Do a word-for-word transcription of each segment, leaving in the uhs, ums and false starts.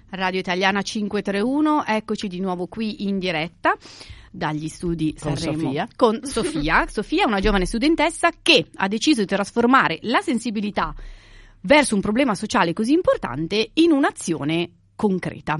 Radio Italiana cinquecentotrentuno, eccoci di nuovo qui in diretta dagli studi con Sanremo Sofia. con Sofia. Sofia è una giovane studentessa che ha deciso di trasformare la sensibilità verso un problema sociale così importante in un'azione concreta.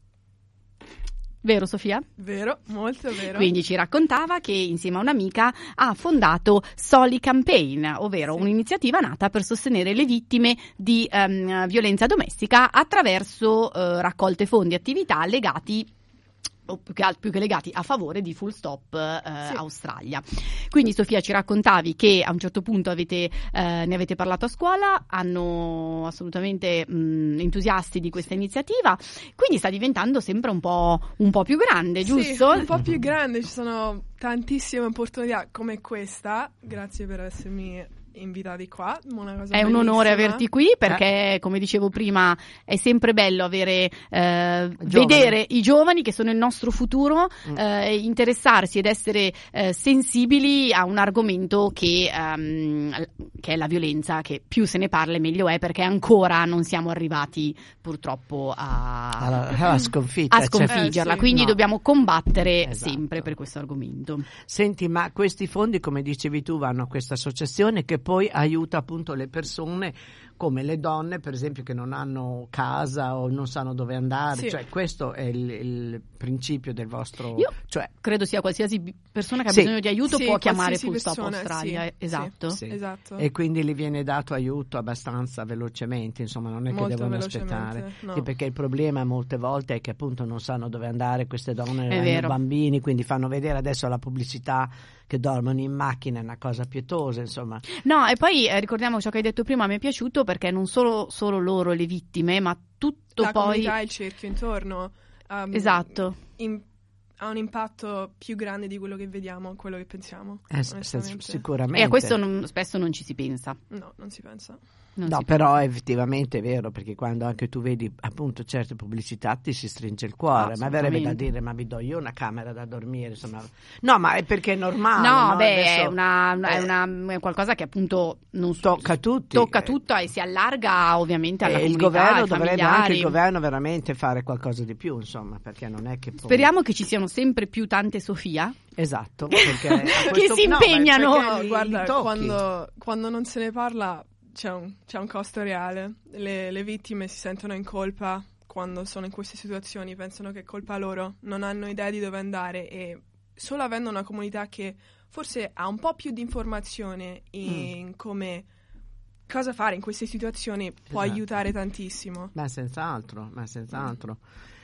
Vero Sofia? Vero, molto vero. Quindi ci raccontava che insieme a un'amica ha fondato Soli Campaign, ovvero sì. un'iniziativa nata per sostenere le vittime di um, violenza domestica attraverso uh, raccolte fondi e attività legati o più che, più che legati a favore di Full Stop eh, sì. Australia. Quindi Sofia, ci raccontavi che a un certo punto avete, eh, ne avete parlato a scuola, hanno assolutamente mh, entusiasti di questa iniziativa, quindi sta diventando sempre un po', un po' più grande, giusto? Sì, un po' più grande, ci sono tantissime opportunità come questa, grazie per essermi invitati qua, una cosa è un bellissima. Onore averti qui perché, come dicevo prima, è sempre bello avere eh, vedere i giovani che sono il nostro futuro mm. eh, interessarsi ed essere eh, sensibili a un argomento che, um, che è la violenza, che più se ne parla meglio è, perché ancora non siamo arrivati purtroppo a, alla, alla sconfitta, a sconfiggerla, eh, sì. quindi no. dobbiamo combattere Esatto. sempre per questo argomento. Senti, ma questi fondi, come dicevi tu, vanno a questa associazione che poi aiuta appunto le persone come le donne, per esempio, che non hanno casa o non sanno dove andare, sì. cioè questo è il, il principio del vostro... Io cioè, credo sia qualsiasi persona che ha sì. bisogno di aiuto sì, può chiamare Full persona, Stop Australia, sì. esatto. sì. esatto. E quindi gli viene dato aiuto abbastanza velocemente, insomma, non è che Molto devono aspettare, no. sì, perché il problema molte volte è che appunto non sanno dove andare queste donne, È hanno vero. bambini, quindi fanno vedere adesso la pubblicità che dormono in macchina, è una cosa pietosa, insomma. No, e poi eh, ricordiamo ciò che hai detto prima, mi è piaciuto perché non solo, solo lolo le vittime, ma tutto la poi... comunità, il cerchio intorno. Um, Esatto. In, ha un impatto più grande di quello che vediamo, quello che pensiamo. Eh, s- onestamente. sicuramente. E a questo non, spesso non ci si pensa. No, non si pensa. Non No, si però pensa. effettivamente è vero, perché quando anche tu vedi appunto certe pubblicità ti si stringe il cuore, ma verrebbe da dire, ma vi do io una camera da dormire, insomma. No, ma è perché è normale. No, no? beh, Adesso, è, una, una- eh, è, una, è qualcosa che appunto non tocca tutti. tocca tutto e si allarga ovviamente alla E il comunità, governo ai dovrebbe familiari. anche il governo veramente fare qualcosa di più, insomma, perché non è che poi... Speriamo che ci siano sempre più tante Sofia Esatto, perché a che questo- si no, ma impegnano. perché No, li- li guarda, tocchi. quando, quando non se ne parla c'è un, c'è un costo reale. Le, le vittime si sentono in colpa quando sono in queste situazioni, pensano che è colpa loro, non hanno idea di dove andare e solo avendo una comunità che forse ha un po' più di informazione in mm. come cosa fare in queste situazioni può Esatto. aiutare tantissimo. Ma senz'altro, ma senz'altro.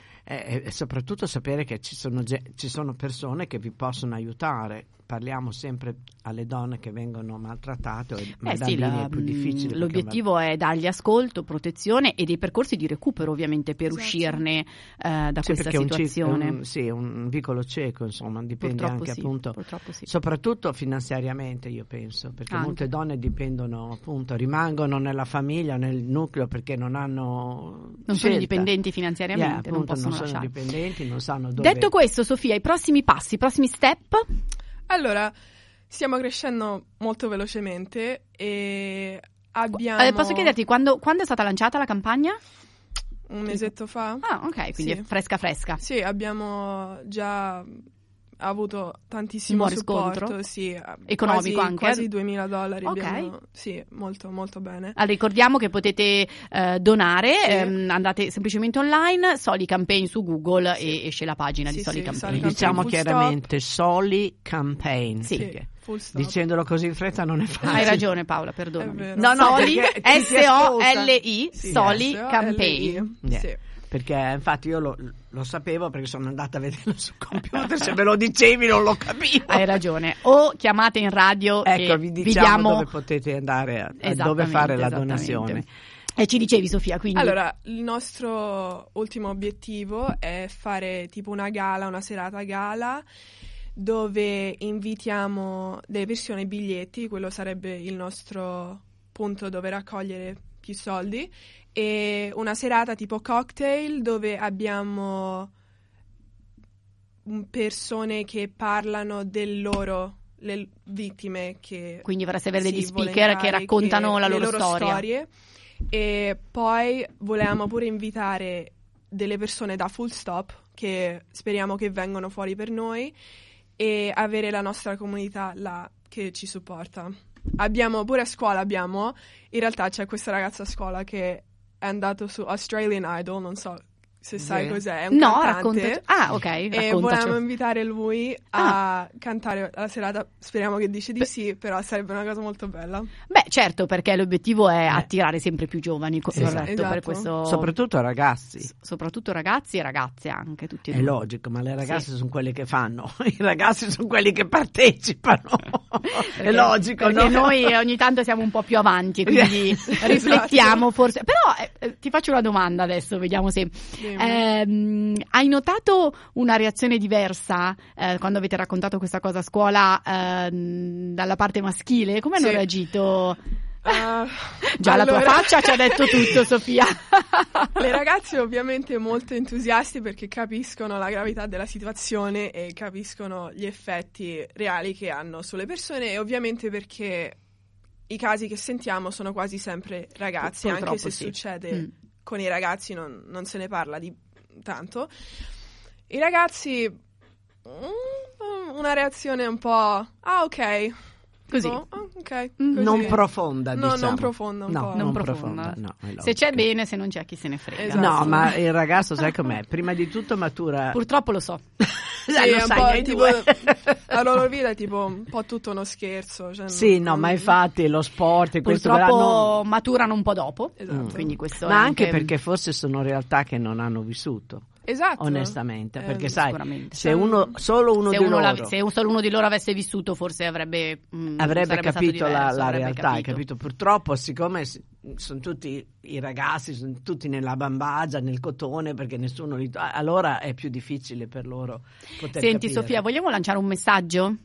E, e soprattutto sapere che ci sono, ge- ci sono persone che vi possono aiutare. Parliamo sempre alle donne che vengono maltrattate, o ma Eh ai sì, bambini la- è più difficile. perché l'obiettivo è dargli ascolto, protezione e dei percorsi di recupero ovviamente per Esatto. uscirne eh, da Sì, questa perché è un, ci- situazione. è un, sì, un vicolo cieco, insomma, dipende Purtroppo anche sì, appunto, purtroppo sì. soprattutto finanziariamente, io penso, perché Anche. molte donne dipendono appunto, rimangono nella famiglia, nel nucleo, perché non hanno Non sono scelta. indipendenti Yeah, finanziariamente, non appunto, possono non sono lasciare. indipendenti, non sanno dove. Detto questo, Sofia, i prossimi passi, i prossimi step? Allora, stiamo crescendo molto velocemente e abbiamo Eh, posso chiederti quando, quando è stata lanciata la campagna? un mesetto fa. Ah, ok, quindi Sì. è fresca fresca. Sì, abbiamo già avuto tantissimo Un buon supporto, riscontro? sì, Economico quasi, anche? quasi duemila dollari Ok. abbiamo, sì, molto molto bene. Allora, ricordiamo che potete eh, donare, Sì. ehm, andate semplicemente online, Soli Campaign su Google Sì. e esce la pagina Sì, di Soli sì, Campaign. Soli Campaign. Diciamo Full chiaramente Soli Campaign. Sì. perché Full stop. dicendolo così in fretta non è facile. Hai ragione Paola, È perdonami. vero. No, no, Soli, perché chi ti S O ascolta- L I, Sì, Soli S O L I. Campaign. Yeah. Sì. Perché infatti io lo, lo sapevo perché sono andata a vederlo sul computer, se me lo dicevi non lo capivo. Hai ragione. O chiamate in radio Ecco, e vi vi diciamo diamo dove potete andare, a, a dove Esattamente, fare la esattamente. donazione. E ci dicevi Sofia, quindi Allora, il nostro ultimo obiettivo è fare tipo una gala, una serata gala, dove invitiamo delle persone ai biglietti, quello sarebbe il nostro punto dove raccogliere più soldi, e una serata tipo cocktail dove abbiamo persone che parlano del loro, le vittime che quindi vorreste avere degli sì, speaker che volontari, raccontano che- la le loro, storia. storie. E poi volevamo pure invitare delle persone da full stop che speriamo che vengano fuori per noi e avere la nostra comunità là che ci supporta. Abbiamo pure a scuola, abbiamo, in realtà c'è questa ragazza a scuola che è andato su Australian Idol, non so se sai Yeah. cos'è, è un No, cantante. raccontaci. Ah, ok, E raccontaci. volevamo invitare lui a Ah. cantare la serata, speriamo che dice di sì, però sarebbe una cosa molto bella. Beh, certo, perché l'obiettivo è attirare sempre più giovani, co- Sì, corretto, esatto. per questo... Soprattutto ragazzi. S- soprattutto ragazzi e ragazze anche, tutti e È due. logico, ma le ragazze Sì. sono quelle che fanno, i ragazzi sono quelli che partecipano. È Perché- logico, perché no? noi ogni tanto siamo un po' più avanti, quindi Esatto. riflettiamo forse. Però eh, ti faccio una domanda adesso, vediamo se Dimmi. ehm, hai notato una reazione diversa eh, quando avete raccontato questa cosa a scuola ehm, dalla parte maschile? Come hanno Sì. reagito? Ah, Già la tua allora- faccia ci ha detto tutto, Sofia. Le ragazze ovviamente molto entusiasti perché capiscono la gravità della situazione e capiscono gli effetti reali che hanno sulle persone e ovviamente perché i casi che sentiamo sono quasi sempre ragazzi, Purtroppo anche se sì. succede Mm. con i ragazzi non, non se ne parla di tanto. I ragazzi mm, una reazione un po' ah ok. Così. Oh, ah, ok, Mm. così. Non profonda, No, diciamo. non profonda un no, po'. Non non profonda. profonda. no, è Se c'è logico. bene, se non c'è chi se ne frega. Esatto. No, ma il ragazzo sai com'è? Prima di tutto matura. Purtroppo lo so. Sì, Dai, lo è un sai, po' noi tipo, due. la loro vita è tipo un po' tutto uno scherzo. Cioè Sì, non- no, ma infatti lo sport e questo però Purtroppo non- maturano un po' dopo. Esatto. Mm. Quindi questo è ma anche perché forse sono realtà che non hanno vissuto. Esatto. Onestamente, Eh, perché sai, sicuramente. se uno solo uno se, di uno loro la- se un- solo uno di loro avesse vissuto, forse avrebbe mm, avrebbe sarebbe stato capito la, diverso, la avrebbe realtà, hai capito. capito? Purtroppo, siccome s- sono tutti i ragazzi, sono tutti nella bambagia, nel cotone, perché nessuno li to- allora è più difficile per loro poter Senti, capire. Sofia, vogliamo lanciare un messaggio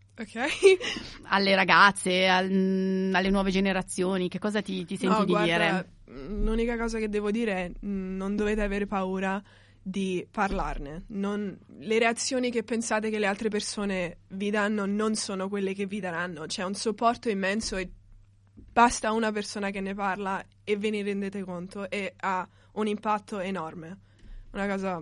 Ok. alle ragazze, al- alle nuove generazioni? Che cosa ti, ti senti No, di guarda, dire? l'unica cosa che devo dire è mm, non dovete avere paura di parlarne. Non- le reazioni che pensate che le altre persone vi danno non sono quelle che vi daranno. C'è un supporto immenso e basta una persona che ne parla e ve ne rendete conto e ha un impatto enorme. Una cosa...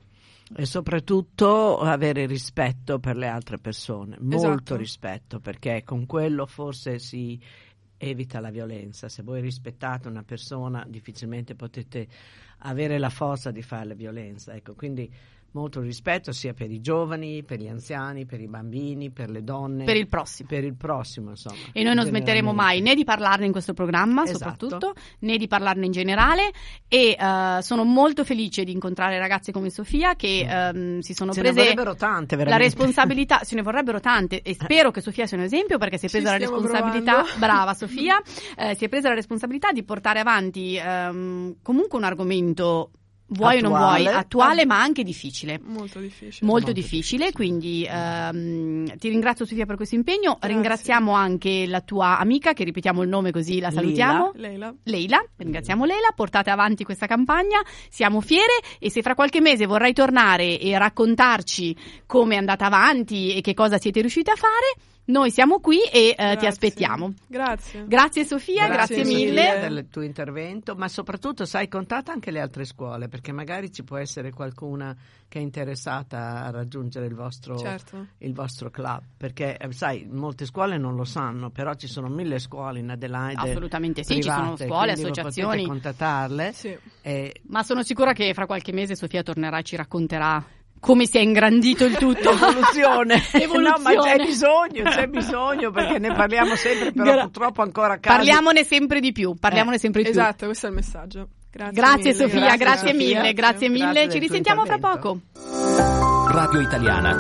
E soprattutto avere rispetto per le altre persone, molto Esatto. rispetto, perché con quello forse si evita la violenza. Se voi rispettate una persona, difficilmente potete avere la forza di fare la violenza. Ecco, quindi molto rispetto sia per i giovani, per gli anziani, per i bambini, per le donne, Per il prossimo. per il prossimo, insomma. E noi non smetteremo mai né di parlarne in questo programma, Esatto. soprattutto, né di parlarne in generale. E eh, sono molto felice di incontrare ragazze come Sofia che ehm, si sono Se ne prese vorrebbero tante, la veramente. responsabilità, se ne vorrebbero tante, e spero che Sofia sia un esempio, perché si è Ci presa la stiamo responsabilità, provando. brava Sofia, eh, si è presa la responsabilità di portare avanti ehm, comunque un argomento, vuoi o non Attuale. vuoi, attuale ma anche difficile. Molto difficile. Molto Molto difficile, quindi ehm, ti ringrazio Sofia per questo impegno, Grazie. ringraziamo anche la tua amica, che ripetiamo il nome così la salutiamo. Leila. Leila, ringraziamo Leila, portate avanti questa campagna, siamo fiere, e se fra qualche mese vorrai tornare e raccontarci come è andata avanti e che cosa siete riusciti a fare, noi siamo qui e eh, ti Grazie. aspettiamo. Grazie. Grazie Sofia, grazie, Grazie mille. mille. del tuo intervento, ma soprattutto sai, contate anche le altre scuole, perché magari ci può essere qualcuna che è interessata a raggiungere il vostro, Certo. il vostro club, perché eh, sai, molte scuole non lo sanno, però ci sono mille scuole in Adelaide Assolutamente sì, ci private, sono scuole, quindi voi associazioni. potete contattarle Sì. e Ma sono sicura che fra qualche mese Sofia tornerà e ci racconterà come si è ingrandito il tutto. Evoluzione. Evoluzione. No, ma c'è bisogno, c'è bisogno, perché ne parliamo sempre, però Gra- purtroppo ancora casi. Parliamone sempre di più, parliamone Eh, sempre di più. Esatto, questo è il messaggio. Grazie, Grazie mille. Sofia, Grazie, grazie, Sofia. mille, grazie mille, Grazie ci del tuo risentiamo fra intervento. poco. Radio Italiana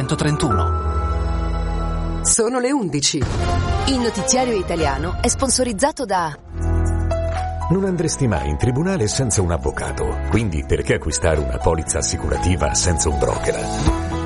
cinquecentotrentuno. Sono le undici. Il notiziario italiano è sponsorizzato da... Non andresti mai in tribunale senza un avvocato, quindi perché acquistare una polizza assicurativa senza un broker?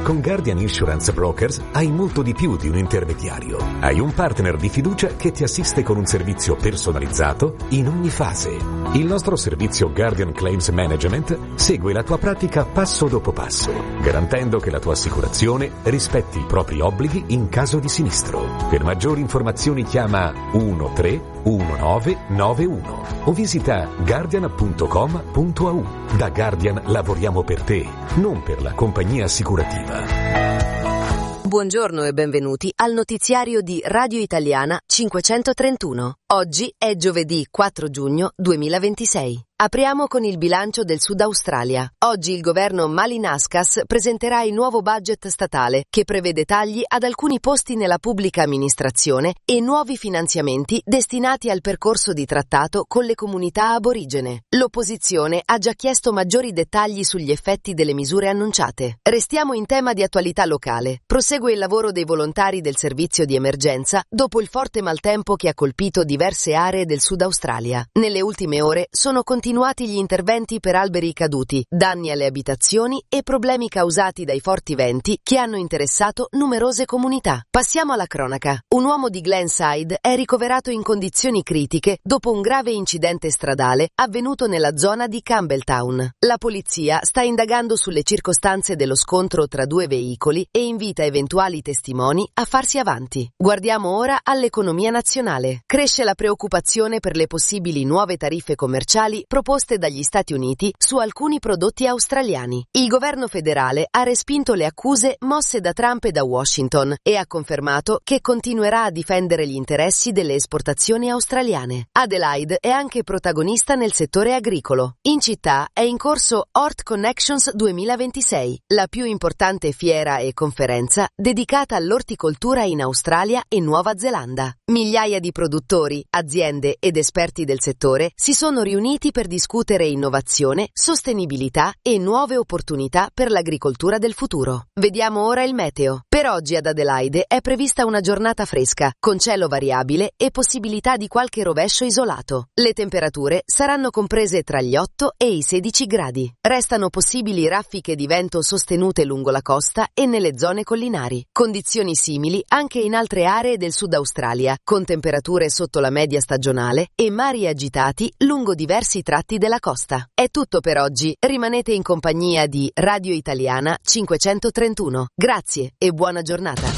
Con Guardian Insurance Brokers hai molto di più di un intermediario. Hai un partner di fiducia che ti assiste con un servizio personalizzato in ogni fase. Il nostro servizio Guardian Claims Management segue la tua pratica passo dopo passo, garantendo che la tua assicurazione rispetti i propri obblighi in caso di sinistro. Per maggiori informazioni chiama uno tre uno nove nove uno o visita guardian punto com punto a u. Da Guardian lavoriamo per te, non per la compagnia assicurativa. Buongiorno e benvenuti al notiziario di Radio Italiana cinquecentotrentuno. Oggi è giovedì quattro giugno duemilaventisei. Apriamo con il bilancio del Sud Australia. Oggi il governo Malinaskas presenterà il nuovo budget statale che prevede tagli ad alcuni posti nella pubblica amministrazione e nuovi finanziamenti destinati al percorso di trattato con le comunità aborigene. L'opposizione ha già chiesto maggiori dettagli sugli effetti delle misure annunciate. Restiamo in tema di attualità locale. Prosegue il lavoro dei volontari del servizio di emergenza dopo il forte maltempo che ha colpito diverse aree del Sud Australia. Nelle ultime ore sono continuati Continuati gli interventi per alberi caduti, danni alle abitazioni e problemi causati dai forti venti che hanno interessato numerose comunità. Passiamo alla cronaca. Un uomo di Glenside è ricoverato in condizioni critiche dopo un grave incidente stradale avvenuto nella zona di Campbelltown. La polizia sta indagando sulle circostanze dello scontro tra due veicoli e invita eventuali testimoni a farsi avanti. Guardiamo ora all'economia nazionale. Cresce la preoccupazione per le possibili nuove tariffe commerciali proposte dagli Stati Uniti su alcuni prodotti australiani. Il governo federale ha respinto le accuse mosse da Trump e da Washington e ha confermato che continuerà a difendere gli interessi delle esportazioni australiane. Adelaide è anche protagonista nel settore agricolo. In città è in corso Hort Connections duemilaventisei, la più importante fiera e conferenza dedicata all'orticoltura in Australia e Nuova Zelanda. Migliaia di produttori, aziende ed esperti del settore si sono riuniti per discutere innovazione, sostenibilità e nuove opportunità per l'agricoltura del futuro. Vediamo ora il meteo. Per oggi ad Adelaide è prevista una giornata fresca, con cielo variabile e possibilità di qualche rovescio isolato. Le temperature saranno comprese tra gli otto e i sedici gradi. Restano possibili raffiche di vento sostenute lungo la costa e nelle zone collinari. Condizioni simili anche in altre aree del Sud Australia, con temperature sotto la media stagionale e mari agitati lungo diversi tratti della costa. È tutto per oggi. Rimanete in compagnia di Radio Italiana cinquecentotrentuno. Grazie e buona giornata.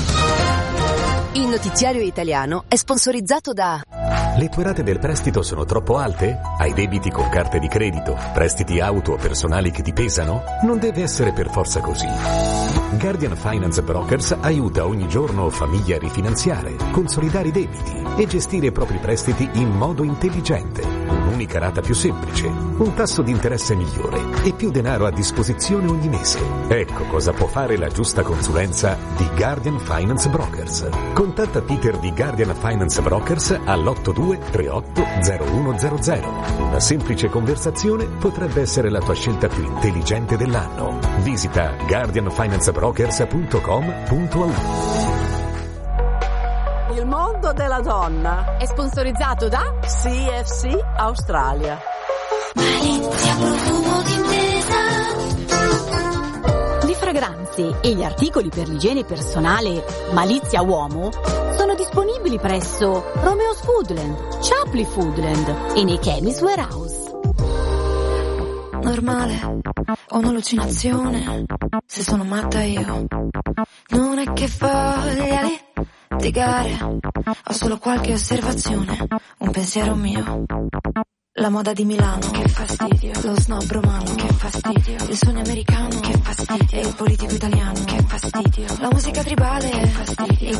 Il notiziario italiano è sponsorizzato da... Le tue rate del prestito sono troppo alte? Hai debiti con carte di credito? Prestiti auto o personali che ti pesano? Non deve essere per forza così. Guardian Finance Brokers aiuta ogni giorno famiglie a rifinanziare, consolidare i debiti e gestire i propri prestiti in modo intelligente. Un'unica rata più semplice, un tasso di interesse migliore e più denaro a disposizione ogni mese. Ecco cosa può fare la giusta consulenza di Guardian Finance Brokers. Contatta Peter di Guardian Finance Brokers all'otto due tre otto zero uno zero zero. Una semplice conversazione potrebbe essere la tua scelta più intelligente dell'anno. Visita guardian finance brokers punto com punto a u. Il mondo della donna È sponsorizzato da C F C Australia. Malizia, profumo d'intesa. Le fragranze e gli articoli per l'igiene personale Malizia Uomo sono disponibili presso Romeo's Foodland, Chapley Foodland e nei Chemist Warehouse. Normale, ho un'allucinazione, se sono matta io. Non è che voglia litigare, ho solo qualche osservazione, un pensiero mio. La moda di Milano, che fastidio. Lo snob romano, che fastidio. Il sogno americano, che fastidio. E il politico italiano, che fastidio. La musica tribale, che fastidio.